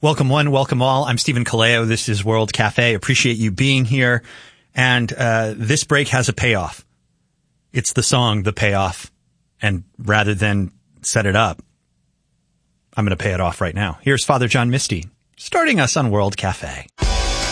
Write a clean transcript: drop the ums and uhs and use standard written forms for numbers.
Welcome one, welcome all. I'm Stephen Kaleo. This is World Cafe. Appreciate you being here. And this break has a payoff. It's the song, The Payoff. And rather than set it up, I'm going to pay it off right now. Here's Father John Misty, starting us on World Cafe.